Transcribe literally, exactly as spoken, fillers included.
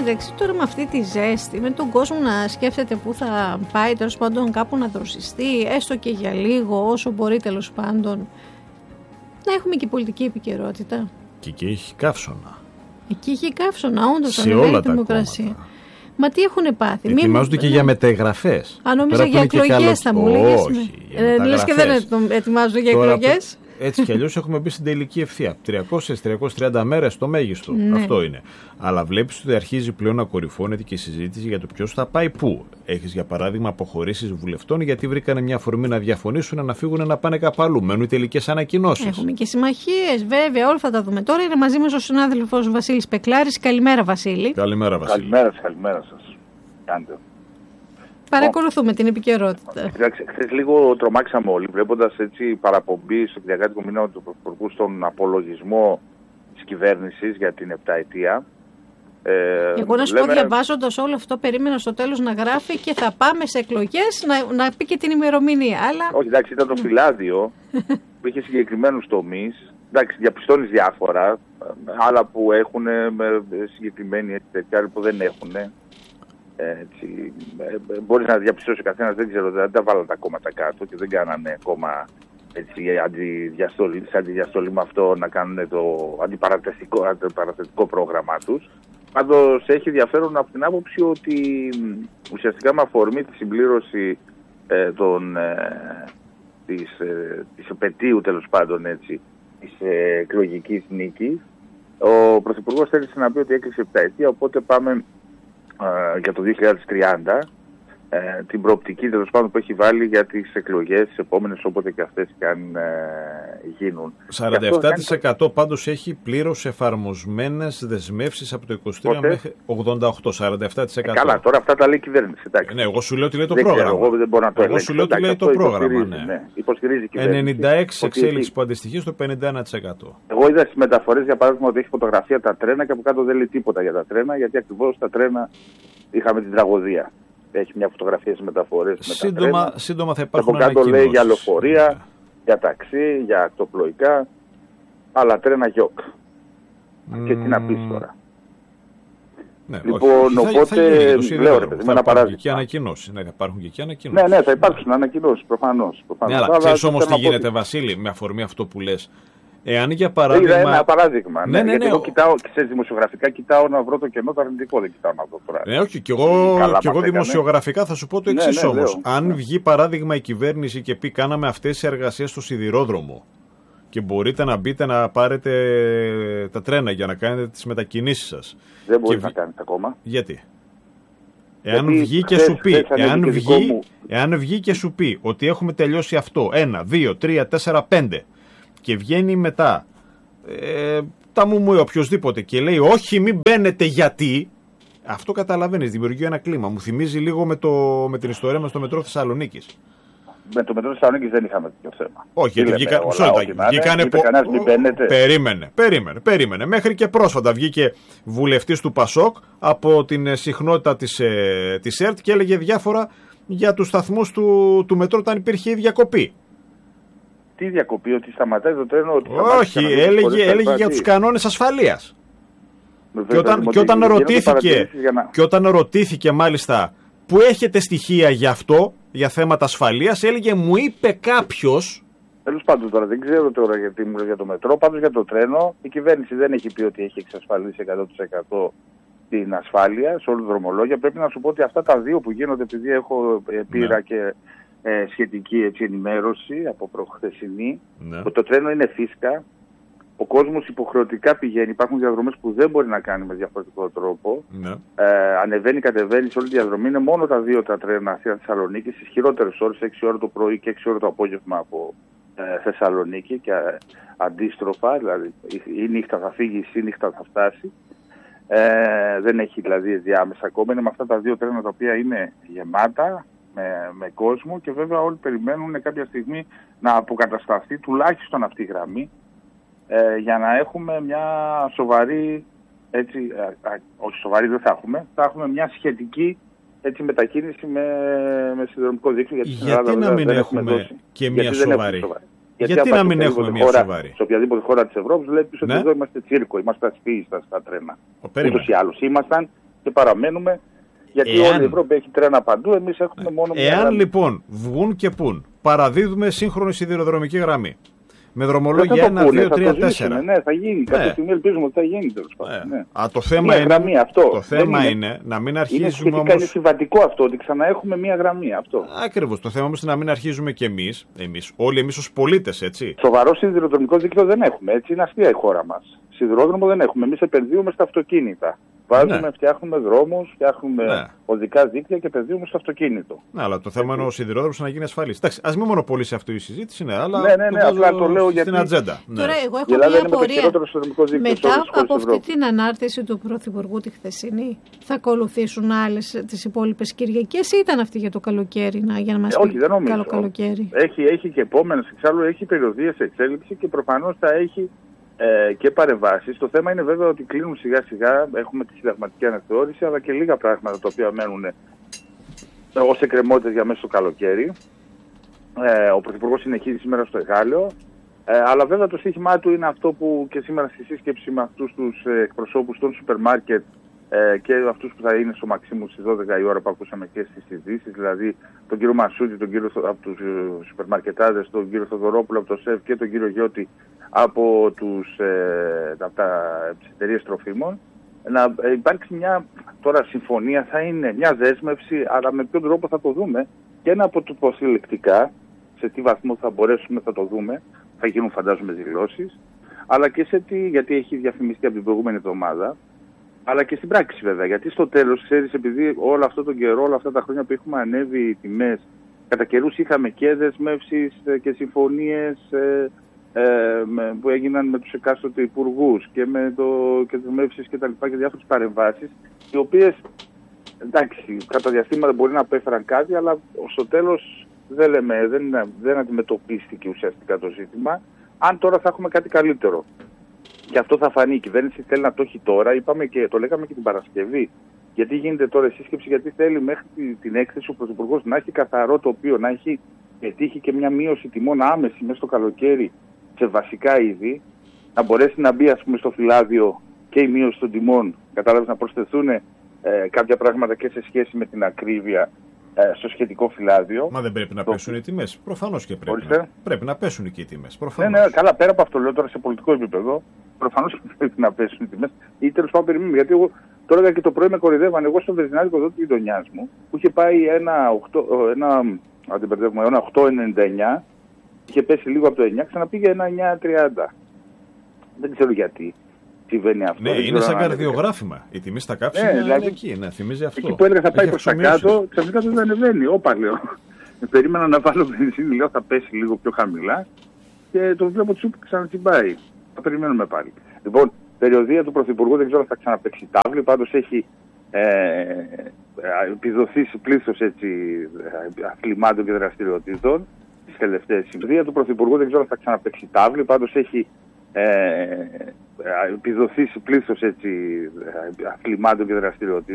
μεταξύ τώρα με αυτή τη ζέστη, με τον κόσμο να σκέφτεται πού θα πάει, τέλος πάντων κάπου να δροσιστεί, έστω και για λίγο, όσο μπορεί τέλος πάντων, να έχουμε και πολιτική επικαιρότητα. Και εκεί έχει καύσωνα. Εκεί έχει καύσωνα, όντως, σε όλα τα δημοκρασία. κόμματα. Μα τι έχουν πάθει. Ετοιμάζονται και για μεταγραφές. Αν νόμιζα για εκλογές θα μου λέγες. Όχι, ε, λες και δεν ετοιμάζονται για εκλογές. Έτσι κι αλλιώς έχουμε μπει στην τελική ευθεία. τριακόσιες με τριακόσιες τριάντα μέρες το μέγιστο. Ναι. Αυτό είναι. Αλλά βλέπεις ότι αρχίζει πλέον να κορυφώνεται και η συζήτηση για το ποιος θα πάει πού. Έχεις για παράδειγμα αποχωρήσεις βουλευτών γιατί βρήκανε μια αφορμή να διαφωνήσουν, να φύγουν, να πάνε κάπου αλλού. Μένουν οι τελικές ανακοινώσεις. Έχουμε και συμμαχίες, βέβαια, όλα θα τα δούμε. Τώρα είναι μαζί μας ο συνάδελφος Βασίλης Πεκλάρης. Καλημέρα, Βασίλη. Καλημέρα, Βασίλη. Καλημέρα σας, καλημέρα σας. Κάντε. Παρακολουθούμε την επικαιρότητα. Χθες λίγο τρομάξαμε όλοι, βλέποντας έτσι παραπομπή στο διακάτοικο μήνα του Πρωθυπουργού στον απολογισμό της κυβέρνησης για την επταετία. Ε, Εγώ να σου λέμε... πω, διαβάζοντας όλο αυτό, περίμενα στο τέλος να γράφει και θα πάμε σε εκλογές, να, να πει και την ημερομηνία. Αλλά... Όχι, εντάξει, ήταν το φυλάδιο που είχε συγκεκριμένους τομείς. Εντάξει, διαπιστώνεις διάφορα, άλλα που έχουν με συγκεκριμένη έτσι, τέτοια, που δεν έχουν. Έτσι, μπορείς να διαπιστώσει ο καθένας, δεν ξέρω, δεν τα βάλαν τα κόμματα κάτω και δεν κάνανε ακόμα έτσι, αντιδιαστολή, αντιδιαστολή με αυτό να κάνουν το αντιπαρατετικό, αντιπαρατετικό πρόγραμμά τους. Πάντως έχει ενδιαφέρον από την άποψη ότι ουσιαστικά με αφορμή τη συμπλήρωση ε, των, ε, της, ε, της επετείου τέλος πάντων έτσι, της ε, εκλογικής νίκης, ο Πρωθυπουργός θέλησε να πει ότι έκλεισε επταετία, οπότε πάμε Uh, για το δύο χιλιάδες τριάντα, uh, την προοπτική τέλος πάντων που έχει βάλει για τις εκλογές τις επόμενες, όποτε και αυτές και αν uh, γίνουν. σαράντα επτά τοις εκατό κάνει... πάντως έχει πλήρως εφαρμοσμένες δεσμεύσεις από το είκοσι τρία Πότε? μέχρι ογδόντα οκτώ, σαράντα επτά τοις εκατό. Ε, καλά, τώρα αυτά τα λέει η κυβέρνηση. Εντάξει. Ναι, εγώ σου λέω ότι λέει το δεν πρόγραμμα. Ξέρω, εγώ δεν μπορώ να το εγώ σου λέω ότι λέει το πρόγραμμα. Ναι. Ναι. Υποστηρίζει η κυβέρνηση. ενενήντα έξι ότι εξέλιξη έχει... που αντιστοιχεί στο πενήντα ένα τοις εκατό. Εγώ είδα στις μεταφορές για παράδειγμα ότι έχει φωτογραφία τα τρένα και από κάτω δεν λέει τίποτα για τα τρένα, γιατί ακριβώς τα τρένα είχαμε την τραγωδία. Έχει μια φωτογραφία στις μεταφορές. Σύντομα, με τα σύντομα θα υπάρχουν ανακοινώσεις. Από κάτω λέει για λεωφορεία, ναι. για ταξί, για ακτοπλοϊκά, αλλά τρένα γιοκ. Mm. Και τι να πεις τώρα. Ναι, λοιπόν, όχι, οπότε θα, θα γίνει, λέω ρε παιδί, με ένα παράδειγμα. Και ανακοινώσεις. Ναι, θα υπάρχουν και εκεί ανακοινώσεις. Ναι, ναι, θα υπάρξουν ανακοινώσεις, προφανώς. προφανώς. Ναι, αλλά ξέρεις όμως τι γίνεται, Βασίλη, με αφορμή αυτό που λες. Εάν για παράδειγμα. Είδα ένα παράδειγμα. Ναι, ναι, ναι, γιατί ναι, εγώ κοιτάω, ξέρεις, δημοσιογραφικά κοιτάω να βρω το κενό, το αρνητικό δεν κοιτάω να βρω τώρα. Ναι, όχι, και εγώ, και εγώ δημοσιογραφικά θα σου πω το εξής ναι, ναι, όμως. Λέω. Αν βγει παράδειγμα η κυβέρνηση και πει κάναμε αυτές τις εργασίες στο σιδηρόδρομο και μπορείτε να μπείτε να πάρετε τα τρένα για να κάνετε τις μετακινήσεις σας. Δεν μπορεί και... να κάνετε ακόμα. Γιατί. Εάν βγει, και σου πει, εάν, βγει, εάν βγει και σου πει ότι έχουμε τελειώσει αυτό, ένα, δύο, τρία, τέσσερα, πέντε και βγαίνει μετά ε, τα μου μου οποιοσδήποτε και λέει όχι μην μπαίνετε γιατί, αυτό καταλαβαίνεις, δημιουργεί ένα κλίμα. Μου θυμίζει λίγο με, το, με την ιστορία μας στο μετρό Θεσσαλονίκης. Με το μετρό Θεσσαλονίκης δεν είχαμε τέτοιο θέμα. Όχι, γιατί βγήκα, βγήκανε πο... περίμενε, περίμενε, περίμενε. Μέχρι και πρόσφατα βγήκε βουλευτής του Πασόκ από την συχνότητα της, ε, της ΕΡΤ και έλεγε διάφορα για τους σταθμούς του, του μετρό όταν υπήρχε η διακοπή. Τι διακοπή, ότι σταματάει το τρένο, ότι όχι, έλεγε, έλεγε για τους κανόνες ασφαλείας. Και όταν, και, όταν ρωτήθηκε, να... και όταν ρωτήθηκε μάλιστα που έχετε στοιχεία για αυτό, για θέματα ασφαλείας, έλεγε μου είπε κάποιος. Τέλος πάντων τώρα δεν ξέρω τώρα γιατί μου λέει για το μετρό, πάντως για το τρένο η κυβέρνηση δεν έχει πει ότι έχει εξασφαλίσει εκατό τοις εκατό την ασφάλεια σε όλα τα δρομολόγια. Πρέπει να σου πω ότι αυτά τα δύο που γίνονται, επειδή έχω ε, πείρα ναι. και ε, σχετική έτσι, ενημέρωση από προχθεσινή, ναι. ότι το τρένο είναι φύσκα. Ο κόσμος υποχρεωτικά πηγαίνει, υπάρχουν διαδρομές που δεν μπορεί να κάνει με διαφορετικό τρόπο. Ναι. Ε, ανεβαίνει, κατεβαίνει σε όλη τη διαδρομή. Είναι μόνο τα δύο τα τρένα Αθήνα Θεσσαλονίκη, στις χειρότερες ώρες, έξι ώρα το πρωί και έξι ώρα το απόγευμα από ε, Θεσσαλονίκη και ε, αντίστροφα. Δηλαδή η νύχτα θα φύγει, η νύχτα θα φτάσει. Ε, δεν έχει δηλαδή διάμεσα ακόμα. Είναι με αυτά τα δύο τρένα τα οποία είναι γεμάτα με, με κόσμο και βέβαια όλοι περιμένουν κάποια στιγμή να αποκατασταθεί τουλάχιστον αυτή η γραμμή. Ε, για να έχουμε μια σοβαρή, έτσι, α, α, όχι σοβαρή δεν θα έχουμε, θα έχουμε μια σχετική έτσι, μετακίνηση με, με σιδηροδρομικό δίκτυο. Γιατί, γιατί Ελλάδα, να μην έχουμε, έχουμε και μια σοβαρή. σοβαρή. Γιατί, γιατί να μην έχουμε μια χώρα, σοβαρή. Σε οποιαδήποτε χώρα της Ευρώπης βλέπει ότι ναι. εδώ είμαστε τσίρκο, είμαστε αστείοι στα, στα τρένα. Ούτως ή άλλως ήμασταν και παραμένουμε. Γιατί εάν, όλη η Ευρώπη έχει τρένα παντού, εμείς έχουμε μόνο μία Εάν γραμμή. λοιπόν βγουν και πούν, παραδίδουμε σύγχρονη σιδηροδρομική γραμμή. Με δρομολόγια ένα, δύο, τρία, τέσσερα. Ναι, θα γίνει. Ναι. Κάποια στιγμή ελπίζουμε ότι θα γίνει τέλος πάντων. Ναι. Α, το θέμα, είναι, γραμμή, αυτό. το θέμα είναι, είναι να μην αρχίζουμε είναι, όμως... Είναι συμβατικό αυτό, ότι ξαναέχουμε μία γραμμή. Αυτό. Ακριβώς. Το θέμα όμως είναι να μην αρχίζουμε κι εμείς, εμείς, όλοι εμείς ως πολίτες, έτσι. Σοβαρό σιδηροδρομικό δίκτυο δεν έχουμε. Έτσι είναι αστεία η χώρα μας. Σιδηρόδρομο δεν έχουμε. Εμείς επενδύουμε στα αυτοκίνητα. Βάζουμε, ναι. φτιάχνουμε δρόμους, φτιάχνουμε ναι. οδικά δίκτυα και επενδύουμε στο αυτοκίνητο. Ναι, αλλά το θέμα είναι ο σιδηρόδρομος να γίνει ασφαλής. Εντάξει, ας μην μονοπολίσει αυτή η συζήτηση, ναι, αλλά ναι, ναι, ναι, το απλά το λέω στην γιατί... ατζέντα. Ναι. Τώρα εγώ έχω μια απορία. Μετά από αυτή την ανάρτηση του Πρωθυπουργού τη χθεσινή, θα ακολουθήσουν άλλες τις υπόλοιπες Κυριακές ή ήταν αυτή για το καλοκαίρι, να, για να μας ε, πει όχι, δεν νομίζω. καλό καλοκαίρι. Έχει, έχει και επόμενες, εξάλλου έχει περιοδίες εξέλιξη και προφανώς θα έχει Ε, και παρεμβάσεις. Το θέμα είναι βέβαια ότι κλείνουν σιγά σιγά, έχουμε τη συνταγματική αναθεώρηση, αλλά και λίγα πράγματα τα οποία μένουν ως εκκρεμότητες για μέσα στο καλοκαίρι. Ε, ο Πρωθυπουργός συνεχίζει σήμερα στο Εγάλεο, ε, αλλά βέβαια το στοίχημά του είναι αυτό που και σήμερα στη σύσκεψη με αυτούς τους εκπροσώπους των σούπερ μάρκετ ε, και αυτούς που θα είναι στο Μαξίμου στις δώδεκα η ώρα που ακούσαμε και στις ειδήσεις, δηλαδή τον κύριο Μασούτη, τον κύριο από τους σούπερ μαρκετάδες, τον κύριο Θοδωρόπουλο από το ΣΕΒ και τον κύριο Γιώτη από, τους, ε, από τα εταιρείες τροφίμων, να ε, υπάρξει μια τώρα συμφωνία, θα είναι μια δέσμευση, αλλά με ποιον τρόπο θα το δούμε και ένα από το προσυλλεκτικά, σε τι βαθμό θα μπορέσουμε θα το δούμε, θα γίνουν φαντάζομαι δηλώσεις, αλλά και σε τι, γιατί έχει διαφημιστεί από την προηγούμενη εβδομάδα, αλλά και στην πράξη βέβαια, γιατί στο τέλος, ξέρεις, επειδή όλο αυτό τον καιρό, όλα αυτά τα χρόνια που έχουμε ανέβει οι τιμές, κατά καιρούς είχαμε και δεσμεύσεις και συμφωνίες ε, ε, με, που έγιναν με τους εκάστοτε υπουργούς και με το, και δεσμεύσεις και τα λοιπά και διάφορες παρεμβάσεις, οι οποίες, εντάξει, κατά διαστήματα μπορεί να απέφεραν κάτι, αλλά στο τέλος δεν, λέμε, δεν, δεν αντιμετωπίστηκε ουσιαστικά το ζήτημα, αν τώρα θα έχουμε κάτι καλύτερο. Και αυτό θα φανεί. Η κυβέρνηση θέλει να το έχει τώρα. Είπαμε και το λέγαμε και την Παρασκευή. Γιατί γίνεται τώρα η σύσκεψη, γιατί θέλει μέχρι την έκθεση ο Πρωθυπουργός να έχει καθαρό τοπίο, να έχει πετύχει και μια μείωση τιμών άμεση μέσα στο καλοκαίρι σε βασικά είδη, να μπορέσει να μπει, ας πούμε, στο φυλάδιο και η μείωση των τιμών. Κατάλαβες, να προσθεθούν ε, κάποια πράγματα και σε σχέση με την ακρίβεια ε, στο σχετικό φυλάδιο. Μα δεν πρέπει να το... πέσουν οι τιμές. Προφανώς και πρέπει. Ορίστε. Να... Πρέπει να πέσουν και οι τιμές. Προφανώς. Ναι, ναι, καλά, πέρα από αυτό λέω τώρα σε πολιτικό επίπεδο. Προφανώς πρέπει να πέσουν οι τιμές. Ή τέλος πάντων περιμένουμε. Γιατί εγώ τώρα και το πρωί με κορυδεύαν. Εγώ στο βενζινάδικο εδώ της γειτονιάς μου, που είχε πάει ένα οκτώ ενενήντα εννιά, είχε πέσει λίγο από το εννιά, ξαναπήγε ένα εννιά τριάντα. Δεν ξέρω γιατί συμβαίνει αυτό. Ναι, είναι σαν καρδιογράφημα. Η τιμή στα κάψιμα ναι, δηλαδή, είναι εκεί, ναι, θυμίζει αυτό. Εκεί που έλεγα θα πάει προς τα κάτω, ξαφνικά δεν ανεβαίνει. Όπα, λέω. Περίμενα να βάλω βενζίνη, λέω θα πέσει λίγο πιο χαμηλά και το βλέπω τσουπ ξανατσιμπάει. Θα περιμένουμε πάλι. Λοιπόν, περιοδία του Πρωθυπουργού δεν ξέρω αν θα ξαναπαίξει τάβλη, πάντως έχει ε, επιδοθεί σε πλήθος αθλημάτων και δραστηριοτήτων τις τελευταίες ημερίες. Του Πρωθυπουργού δεν ξέρω αν θα ξαναπαίξει τάβλη, πάντως έχει ε, επιδοθεί σε πλήθος αθλημάτων και δραστηριοτήτων